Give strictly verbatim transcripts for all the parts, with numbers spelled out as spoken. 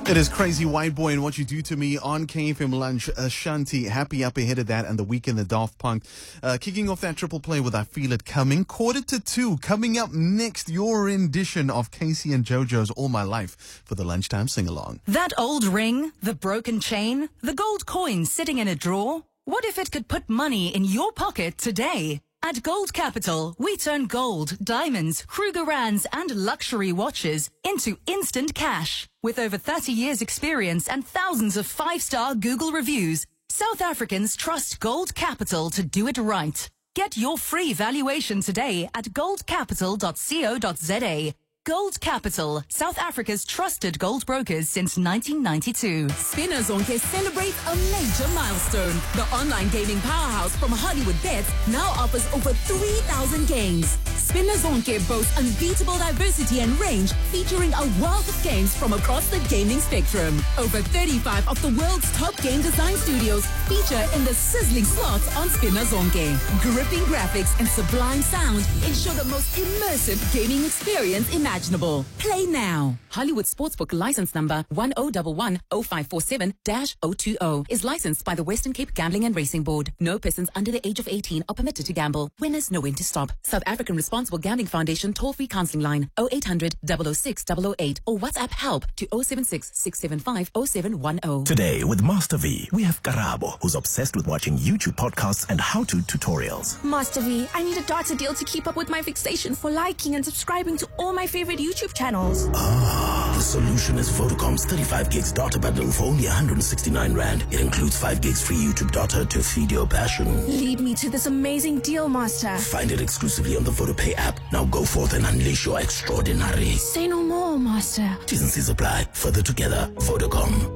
It is Crazy White Boy and What You Do to Me on K F M Lunch. Ashanti, happy up ahead of that, and the weekend, the Daft Punk. Uh, kicking off that triple play with I Feel It Coming. Quarter to two. Coming up next, your rendition of Casey and JoJo's All My Life for the lunchtime sing-along. That old ring, the broken chain, the gold coin sitting in a drawer. What if it could put money in your pocket today? At Gold Capital, we turn gold, diamonds, Krugerrands and luxury watches into instant cash. With over thirty years experience and thousands of five-star Google reviews, South Africans trust Gold Capital to do it right. Get your free valuation today at gold capital dot co dot za. Gold Capital, South Africa's trusted gold brokers since nineteen ninety-two. Spinner Zonke celebrates a major milestone. The online gaming powerhouse from Hollywood Bets now offers over three thousand games. Spinner Zonke boasts unbeatable diversity and range, featuring a wealth of games from across the gaming spectrum. Over thirty-five of the world's top game design studios feature in the sizzling slots on Spinner Zonke. Gripping graphics and sublime sound ensure the most immersive gaming experience imaginable. Play now. Hollywood Sportsbook license number one zero one one zero five four seven dash zero two zero is licensed by the Western Cape Gambling and Racing Board. No persons under the age of eighteen are permitted to gamble. Winners know when to stop. South African Responsible Gambling Foundation toll-free counseling line zero eight hundred, double oh six, double oh eight or WhatsApp help to zero seven six, six seven five, zero seven one zero. Today with Master V, we have Karabo, who's obsessed with watching YouTube podcasts and how-to tutorials. Master V, I need a data deal to keep up with my fixation for liking and subscribing to all my favorite YouTube channels. Ah, the solution is Vodacom's thirty-five gigs data bundle for only one hundred sixty-nine rand. It includes five gigs free YouTube data to feed your passion. Lead me to this amazing deal, Master. Find it exclusively on the VodaPay app. Now go forth and unleash your extraordinary. Say no more, Master. T's and C's apply. Further together, Vodacom.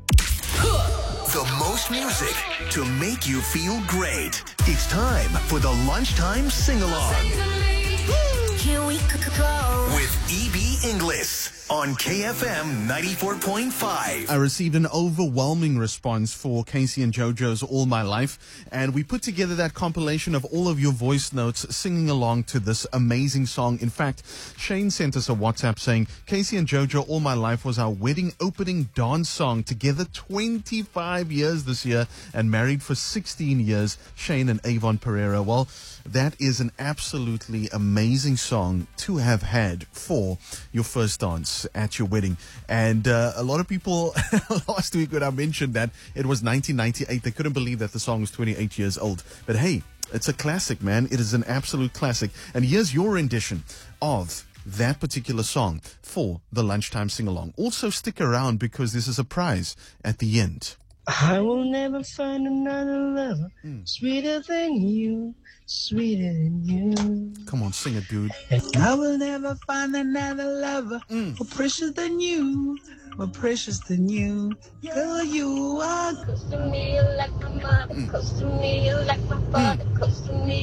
The most music to make you feel great. It's time for the Lunchtime Sing-Along. Here we go. With E B Inglis on K F M ninety-four point five. I received an overwhelming response for Casey and JoJo's All My Life, and we put together that compilation of all of your voice notes singing along to this amazing song. In fact, Shane sent us a WhatsApp saying, Casey and JoJo All My Life was our wedding opening dance song, together twenty-five years this year and married for sixteen years, Shane and Avon Pereira. Well, that is an absolutely amazing song to have had for your first dance at your wedding. And uh, a lot of people last week when I mentioned that it was nineteen ninety-eight, they couldn't believe that the song was twenty-eight years old. But hey, it's a classic, man. It is an absolute classic. And here's your rendition of that particular song for the Lunchtime Sing-Along. Also stick around because there's a surprise at the end. I will never find another lover mm. sweeter than you, sweeter than you. Come on, sing it, dude. And I will never find another lover mm. more precious than you, more precious than you. Girl, you are close to me like my mother, mm. close to me like my father, mm. close to me.